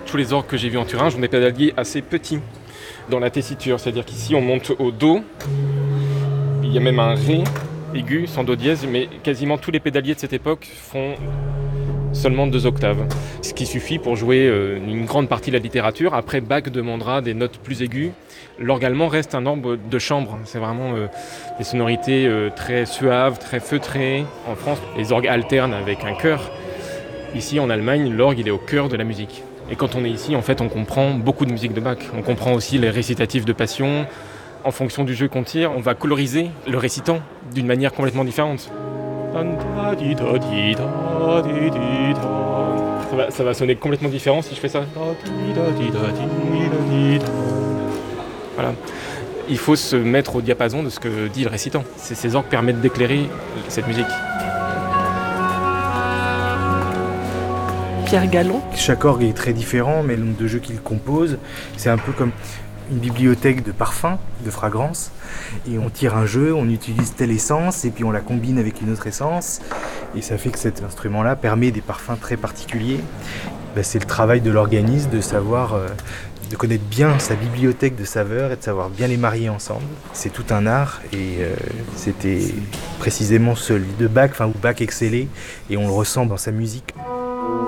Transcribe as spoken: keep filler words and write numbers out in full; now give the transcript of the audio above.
Tous les orgues que j'ai vus en Thuringe ont des pédaliers assez petits dans la tessiture. C'est-à-dire qu'ici, on monte au Do. Il y a même un Ré aigu, sans Do dièse, mais quasiment tous les pédaliers de cette époque font seulement deux octaves. Ce qui suffit pour jouer euh, une grande partie de la littérature. Après, Bach demandera des notes plus aiguës. L'orgue allemand reste un orgue de chambre. C'est vraiment euh, des sonorités euh, très suaves, très feutrées. En France, les orgues alternent avec un chœur. Ici, en Allemagne, l'orgue, il est au cœur de la musique. Et quand on est ici, en fait, on comprend beaucoup de musique de Bach. On comprend aussi les récitatifs de Passion. En fonction du jeu qu'on tire, on va coloriser le récitant d'une manière complètement différente. Ça va, ça va sonner complètement différent si je fais ça. Voilà. Il faut se mettre au diapason de ce que dit le récitant. Ces, ces orgues permettent d'éclairer cette musique. Pierre Gallon. Chaque orgue est très différent, mais le nombre de jeux qu'il compose, c'est un peu comme une bibliothèque de parfums, de fragrances. Et on tire un jeu, on utilise telle essence, et puis on la combine avec une autre essence. Et ça fait que cet instrument-là permet des parfums très particuliers. Ben, c'est le travail de l'organiste de savoir, euh, de connaître bien sa bibliothèque de saveurs et de savoir bien les marier ensemble. C'est tout un art, et euh, c'était précisément celui de Bach, enfin où Bach excellait, et on le ressent dans sa musique.